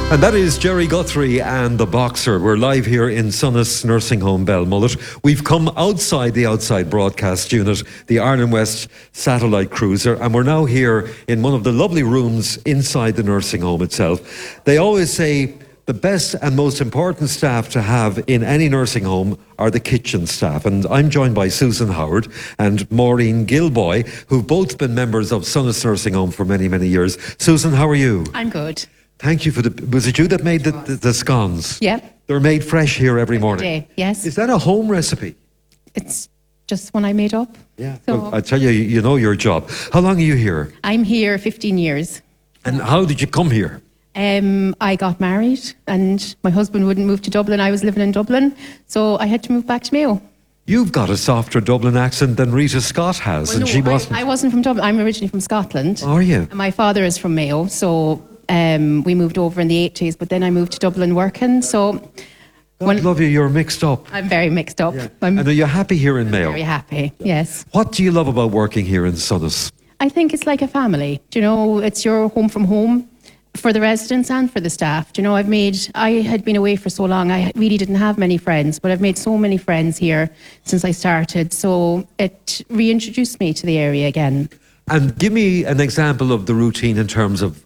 And that is Jerry Guthrie and the Boxer. We're live here in Sonas Nursing Home, Belmullet. We've come outside the outside broadcast unit, the Ireland West Satellite Cruiser, and we're now here in one of the lovely rooms inside the nursing home itself. They always say the best and most important staff to have in any nursing home are the kitchen staff. And I'm joined by Susan Howard and Maureen Gilboy, who've both been members of Sonas Nursing Home for many, many years. Susan, how are you? I'm good. Thank you for was it you that made the scones? Yeah. They're made fresh here every morning. Day, yes. Is that a home recipe? It's just one I made up. Yeah. So Well, I tell you, you know your job. How long are you here? I'm here 15 years. And how did you come here? I got married and my husband wouldn't move to Dublin. I was living in Dublin, so I had to move back to Mayo. You've got a softer Dublin accent than Rita Scott has, Well, and no, she wasn't. I wasn't from Dublin. I'm originally from Scotland. Are you? And my father is from Mayo, so we moved over in the 80s, but then I moved to Dublin working, so God love you, you're mixed up. I'm very mixed up. Yeah. I'm And are you happy here in Mayo? very happy, yes. What do you love about working here in Sonas? I think it's like a family. Do you know, it's your home from home for the residents and for the staff. Do you know, I had been away for so long, I really didn't have many friends, but I've made so many friends here since I started. So it reintroduced me to the area again. And give me an example of the routine in terms of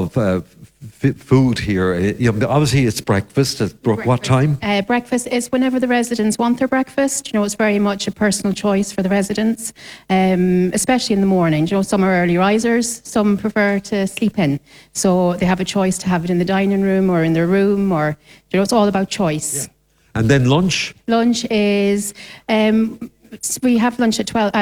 food here. You know, obviously, it's breakfast. At what time? Breakfast is whenever the residents want their breakfast. You know, it's very much a personal choice for the residents, especially in the morning. You know, some are early risers, some prefer to sleep in. So they have a choice to have it in the dining room or in their room, or, you know, it's all about choice. Yeah. And then lunch? Lunch is... we have lunch at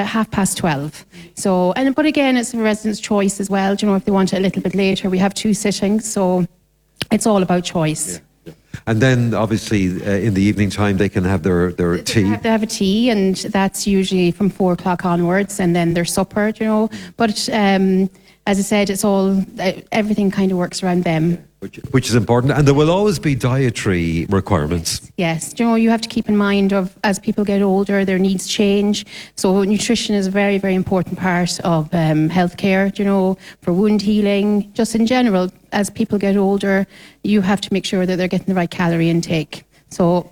12:30. So, but again, it's the residents' choice as well. Do you know, if they want it a little bit later, we have 2 sittings, so it's all about choice. Yeah. And then, obviously, in the evening time, they can have their tea. They have a tea, and that's usually from 4 o'clock onwards, and then their supper. You know, but as I said, it's all everything kind of works around them. Which is important, and there will always be dietary requirements. Yes, you know, you have to keep in mind of as people get older, their needs change. So nutrition is a very, very important part of healthcare. You know, for wound healing, just in general, as people get older, you have to make sure that they're getting the right calorie intake. So,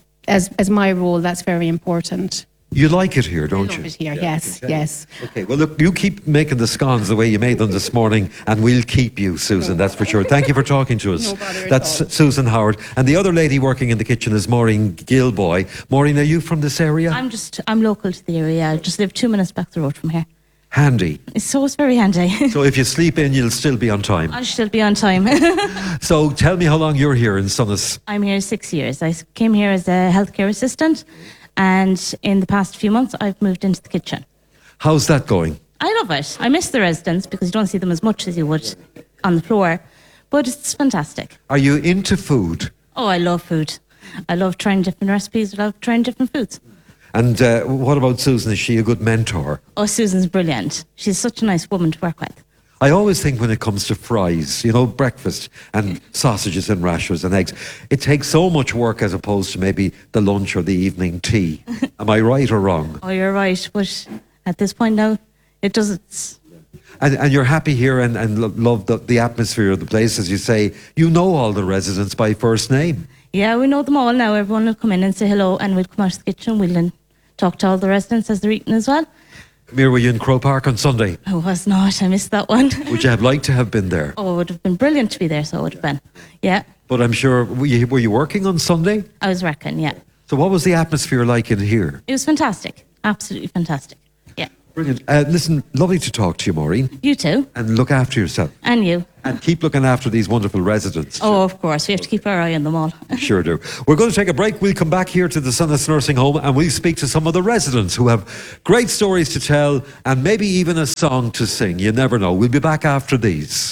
as my role, that's very important. You like it here, don't you? I love it here, yes, yes. Okay, well, look, you keep making the scones the way you made them this morning, and we'll keep you, Susan, that's for sure. Thank you for talking to us. No bother at That's all. Susan Howard. And the other lady working in the kitchen is Maureen Gilboy. Maureen, are you from this area? I'm local to the area. I just live 2 minutes back the road from here. Handy. So it's very handy. So if you sleep in, you'll still be on time. I'll still be on time. So tell me how long you're here in Sonas. I'm here 6 years. I came here as a healthcare assistant, and in the past few months, I've moved into the kitchen. How's that going? I love it. I miss the residents because you don't see them as much as you would on the floor, but it's fantastic. Are you into food? Oh, I love food. I love trying different recipes. I love trying different foods. And what about Susan? Is she a good mentor? Oh, Susan's brilliant. She's such a nice woman to work with. I always think when it comes to fries, you know, breakfast and sausages and rashers and eggs, it takes so much work as opposed to maybe the lunch or the evening tea. Am I right or wrong? Oh, you're right. But at this point now, it doesn't. And you're happy here and love the atmosphere of the place, as you say. You know all the residents by first name. Yeah, we know them all now. Everyone will come in and say hello, and we'll come out of the kitchen. We'll talk to all the residents as they're eating as well. Amir, were you in Crow Park on Sunday? I was not. I missed that one. Would you have liked to have been there? Oh, it would have been brilliant to be there, so it would have been. Yeah. But I'm sure, were you working on Sunday? I was working, yeah. So what was the atmosphere like in here? It was fantastic. Absolutely fantastic. Yeah. Brilliant. Listen, lovely to talk to you, Maureen. You too. And look after yourself. And you. And keep looking after these wonderful residents. Oh, of course. We have to keep our eye on them all. Sure do. We're going to take a break. We'll come back here to the Sonas Nursing Home and we'll speak to some of the residents who have great stories to tell and maybe even a song to sing. You never know. We'll be back after these.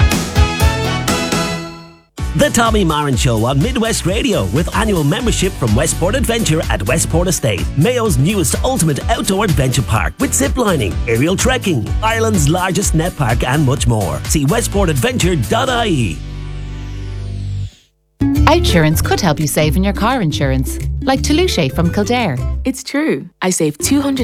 The Tommy Marin Show on Midwest Radio with annual membership from Westport Adventure at Westport Estate, Mayo's newest ultimate outdoor adventure park with ziplining, aerial trekking, Ireland's largest net park and much more. See westportadventure.ie. Outsurance could help you save in your car insurance, like Toulouse from Kildare. It's true. I saved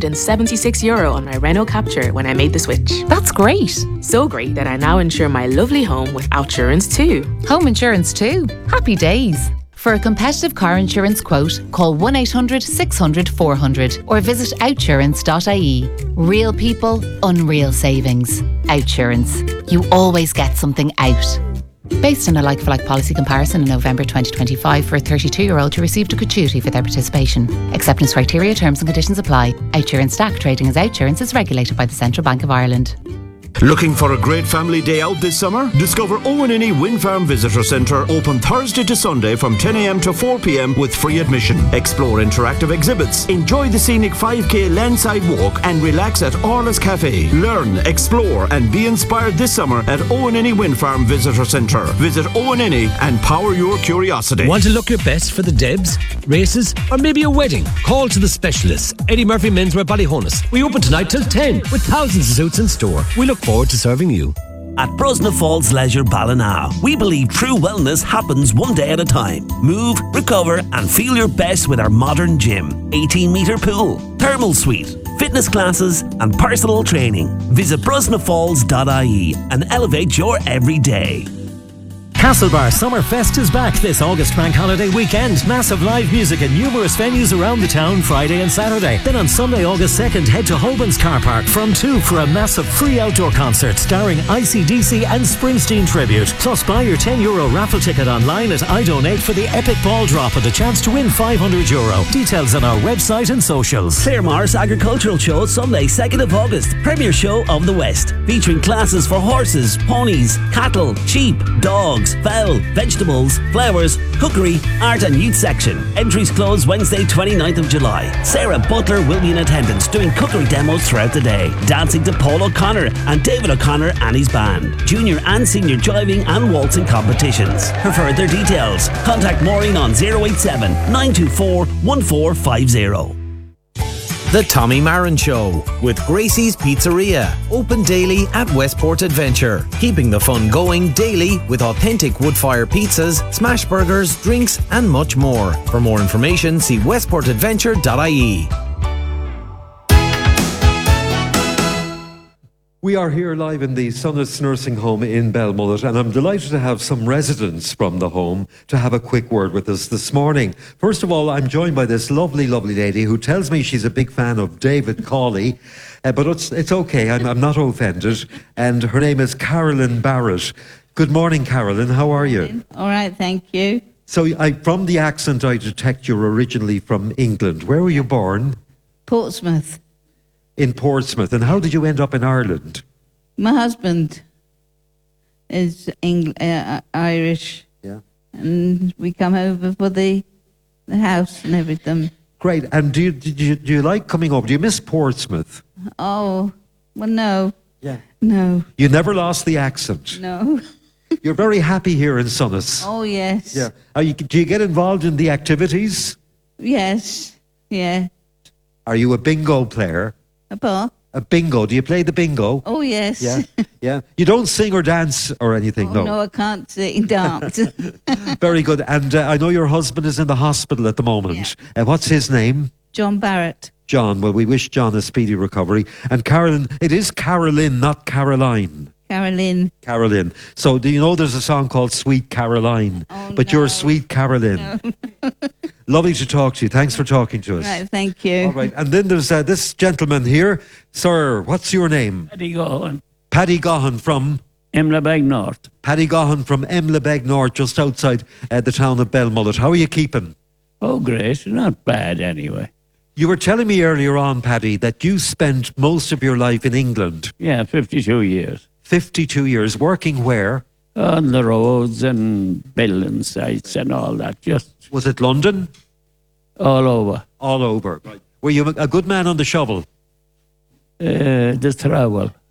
€276 on my Renault Capture when I made the switch. That's great. So great that I now insure my lovely home with Outsurance too. Home insurance too. Happy days. For a competitive car insurance quote, call 1-800 600 400 or visit outsurance.ie. Real people, unreal savings. Outsurance. You always get something out. Based on a like-for-like policy comparison in November 2025 for a 32-year-old who received a gratuity for their participation. Acceptance criteria, terms and conditions apply. Outsurance DAC trading as Outsurance is regulated by the Central Bank of Ireland. Looking for a great family day out this summer? Discover Owenini Wind Farm Visitor Centre, open Thursday to Sunday from 10 a.m. to 4 p.m. with free admission. Explore interactive exhibits, enjoy the scenic 5k landside walk and relax at Orla's Cafe. Learn, explore and be inspired this summer at Owenini Wind Farm Visitor Centre. Visit Owenini and power your curiosity. Want to look your best for the Debs, races or maybe a wedding? Call to the specialists. Eddie Murphy Menswear Ballyhonus. We open tonight till 10 with thousands of suits in store. We look forward to serving you. At Brosna Falls Leisure Ballina, we believe true wellness happens one day at a time. Move, recover and feel your best with our modern gym, 18-metre pool, thermal suite, fitness classes and personal training. Visit brosnafalls.ie and elevate your everyday. Castlebar Summerfest is back this August bank holiday weekend. Massive live music in numerous venues around the town Friday and Saturday. Then on Sunday, August 2nd, head to Holben's Car Park from 2 for a massive free outdoor concert starring ICDC and Springsteen tribute. Plus buy your €10 raffle ticket online at iDonate for the epic ball drop and a chance to win €500. Details on our website and socials. Claremorris Agricultural Show Sunday 2nd of August, premier show of the West, featuring classes for horses, ponies, cattle, sheep, dogs, fowl, vegetables, flowers, cookery, art and youth section. Entries close Wednesday 29th of July. Sarah Butler will be in attendance doing cookery demos throughout the day. Dancing to Paul O'Connor and David O'Connor and his band. Junior and senior jiving and waltzing competitions. For further details, contact Maureen on 087 924 1450. The Tommy Marin Show with Gracie's Pizzeria. Open daily at Westport Adventure. Keeping the fun going daily with authentic wood-fire pizzas, smash burgers, drinks and much more. For more information, see westportadventure.ie. We are here live in the Sunnis Nursing Home in Belmullet, and I'm delighted to have some residents from the home to have a quick word with us this morning. First of all, I'm joined by this lovely, lovely lady who tells me she's a big fan of David Cawley, but it's okay, I'm not offended, and her name is Carolyn Barrett. Good morning, Carolyn, how are you? All right, thank you. So from the accent, I detect you're originally from England. Where were you born? Portsmouth. In Portsmouth. And how did you end up in Ireland? My husband is Irish. Yeah. And we come over for the house and everything. Great. And do you like coming over? Do you miss Portsmouth? Oh, well, no. Yeah. No. You never lost the accent? No. You're very happy here in Sunnis? Oh, yes. Yeah. Do you get involved in the activities? Yes. Yeah. Are you a bingo player? A bingo. Do you play the bingo? Oh, yes. Yeah. Yeah. You don't sing or dance or anything, no? No, I can't sing, dance. Very good. And I know your husband is in the hospital at the moment. Yeah. What's his name? John Barrett. John. Well, we wish John a speedy recovery. And Carolyn, it is Carolyn, not Caroline. Carolyn. Carolyn. So do you know there's a song called Sweet Caroline? Oh, but no. you're Sweet Carolyn. No. Lovely to talk to you. Thanks for talking to us. Right, thank you. All right. And then there's this gentleman here. Sir, what's your name? Paddy Gahan. Paddy Gahan from? Emlabeg North. Paddy Gahan from Emlabeg North, just outside the town of Belmullet. How are you keeping? Oh, great. Not bad anyway. You were telling me earlier on, Paddy, that you spent most of your life in England. Yeah, 52 years. 52 years. Working where? On the roads and building sites and all that. Was it London? All over. All over. Right. Were you a good man on the shovel? The trowel.